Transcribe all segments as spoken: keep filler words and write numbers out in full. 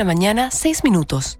la mañana, seis minutos.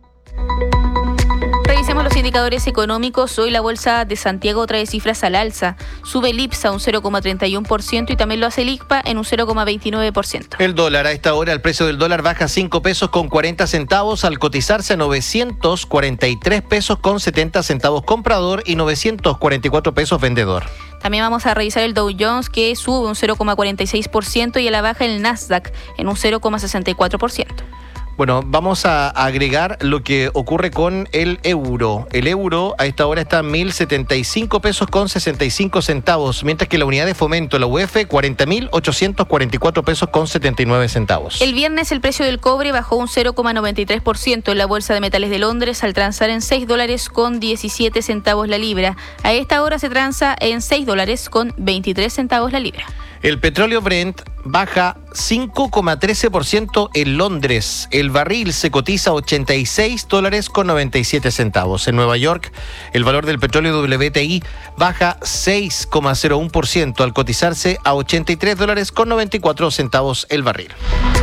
Revisemos los indicadores económicos. Hoy la bolsa de Santiago trae cifras al alza. Sube el IPSA un cero coma treinta y uno por ciento y también lo hace el I C P A en un cero coma veintinueve por ciento. El dólar, a esta hora el precio del dólar baja cinco pesos con cuarenta centavos al cotizarse a novecientos cuarenta y tres pesos con setenta centavos comprador y novecientos cuarenta y cuatro pesos vendedor. También vamos a revisar el Dow Jones, que sube un cero coma cuarenta y seis por ciento y a la baja el Nasdaq en un cero coma sesenta y cuatro por ciento. Bueno, vamos a agregar lo que ocurre con el euro. El euro a esta hora está en mil setenta y cinco pesos con sesenta y cinco centavos, mientras que la unidad de fomento, la U F, cuarenta mil ochocientos cuarenta y cuatro pesos con setenta y nueve centavos. El viernes el precio del cobre bajó un cero coma noventa y tres por ciento en la Bolsa de Metales de Londres al transar en seis dólares con diecisiete centavos la libra. A esta hora se transa en seis dólares con veintitrés centavos la libra. El petróleo Brent baja cinco coma trece por ciento en Londres. El barril se cotiza a ochenta y seis dólares con noventa y siete centavos. En Nueva York, el valor del petróleo W T I baja seis coma cero uno por ciento al cotizarse a ochenta y tres dólares con noventa y cuatro centavos el barril.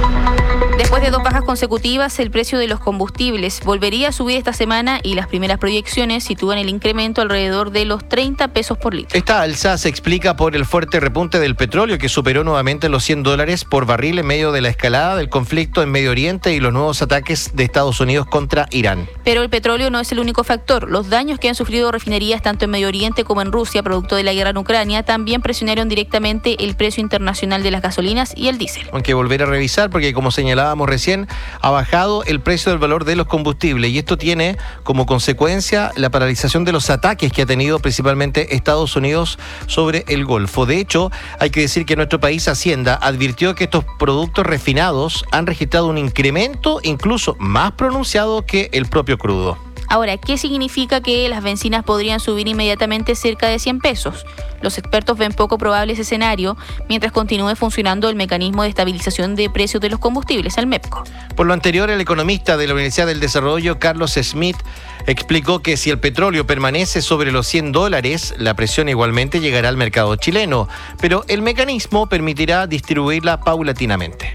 Después de dos bajas consecutivas, el precio de los combustibles volvería a subir esta semana y las primeras proyecciones sitúan el incremento alrededor de los treinta pesos por litro. Esta alza se explica por el fuerte repunte del petróleo que superó nuevamente los cien dólares por barril en medio de la escalada del conflicto en Medio Oriente y los nuevos ataques de Estados Unidos contra Irán. Pero el petróleo no es el único factor. Los daños que han sufrido refinerías tanto en Medio Oriente como en Rusia, producto de la guerra en Ucrania, también presionaron directamente el precio internacional de las gasolinas y el diésel. Aunque volver a revisar, porque como señalábamos recién, ha bajado el precio del valor de los combustibles y esto tiene como consecuencia la paralización de los ataques que ha tenido principalmente Estados Unidos sobre el Golfo. De hecho, hay que decir que nuestro país, Hacienda, advirtió que estos productos refinados han registrado un incremento incluso más pronunciado que el propio crudo. Ahora, ¿qué significa que las bencinas podrían subir inmediatamente cerca de cien pesos? Los expertos ven poco probable ese escenario mientras continúe funcionando el mecanismo de estabilización de precios de los combustibles, el MEPCO. Por lo anterior, el economista de la Universidad del Desarrollo, Carlos Smith, explicó que si el petróleo permanece sobre los cien dólares, la presión igualmente llegará al mercado chileno, pero el mecanismo permitirá distribuirla paulatinamente.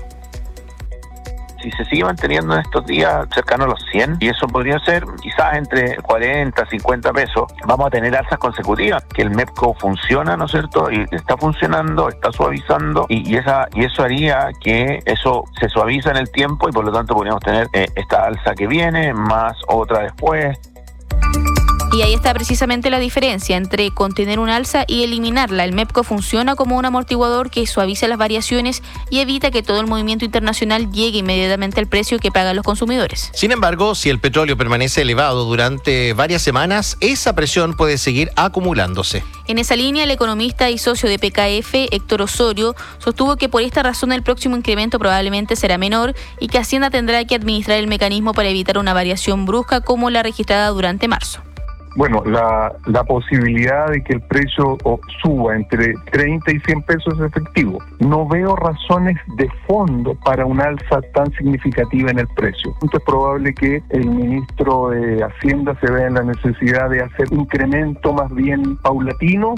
Si se sigue manteniendo en estos días cercano a los cien, y eso podría ser quizás entre cuarenta, cincuenta pesos, vamos a tener alzas consecutivas, que el MEPCO funciona, ¿no es cierto? Y está funcionando, está suavizando, y, y, esa, y eso haría que eso se suaviza en el tiempo y por lo tanto podríamos tener eh, esta alza que viene, más otra después. Y ahí está precisamente la diferencia entre contener un alza y eliminarla. El MEPCO funciona como un amortiguador que suaviza las variaciones y evita que todo el movimiento internacional llegue inmediatamente al precio que pagan los consumidores. Sin embargo, si el petróleo permanece elevado durante varias semanas, esa presión puede seguir acumulándose. En esa línea, el economista y socio de P K F, Héctor Osorio, sostuvo que por esta razón el próximo incremento probablemente será menor y que Hacienda tendrá que administrar el mecanismo para evitar una variación brusca como la registrada durante marzo. Bueno, la, la posibilidad de que el precio suba entre treinta y cien pesos es efectivo. No veo razones de fondo para una alza tan significativa en el precio. Es probable que el ministro de Hacienda se vea en la necesidad de hacer un incremento más bien paulatino.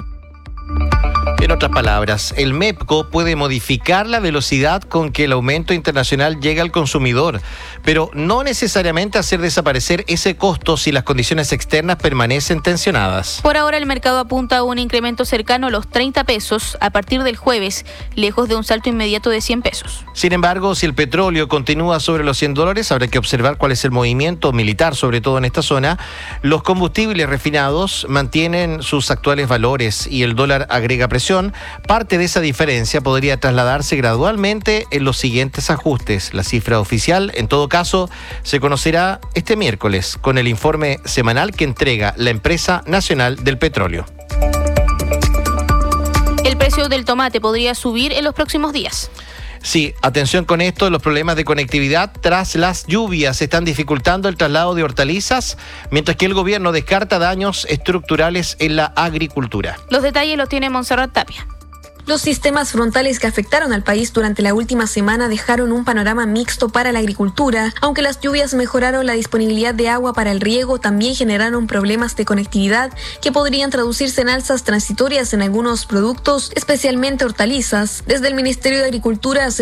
En otras palabras, el MEPCO puede modificar la velocidad con que el aumento internacional llega al consumidor, pero no necesariamente hacer desaparecer ese costo si las condiciones externas permanecen tensionadas. Por ahora el mercado apunta a un incremento cercano a los treinta pesos a partir del jueves, lejos de un salto inmediato de cien pesos. Sin embargo, si el petróleo continúa sobre los cien dólares, habrá que observar cuál es el movimiento militar, sobre todo en esta zona. Los combustibles refinados mantienen sus actuales valores y el dólar agrega presión. Parte de esa diferencia podría trasladarse gradualmente en los siguientes ajustes. La cifra oficial, en todo caso, se conocerá este miércoles con el informe semanal que entrega la Empresa Nacional del Petróleo. El precio del tomate podría subir en los próximos días. Sí, atención con esto, los problemas de conectividad tras las lluvias están dificultando el traslado de hortalizas, mientras que el gobierno descarta daños estructurales en la agricultura. Los detalles los tiene Montserrat Tapia. Los sistemas frontales que afectaron al país durante la última semana dejaron un panorama mixto para la agricultura. Aunque las lluvias mejoraron la disponibilidad de agua para el riego, también generaron problemas de conectividad que podrían traducirse en alzas transitorias en algunos productos, especialmente hortalizas. Desde el Ministerio de Agricultura